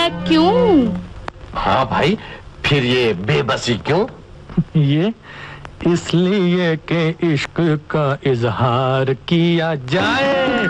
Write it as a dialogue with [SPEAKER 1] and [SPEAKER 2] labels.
[SPEAKER 1] क्यों?
[SPEAKER 2] हाँ भाई, फिर ये बेबसी क्यों?
[SPEAKER 3] ये इसलिए कि इश्क का इजहार किया जाए।